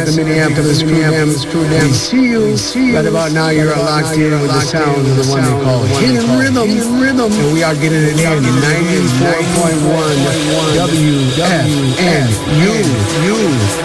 the Minneapolis Crew Dam. We see you. Right about now, you're locked in with the sound of the one they call Hidden Rhythm. And we are getting it in 94.1 WFNU.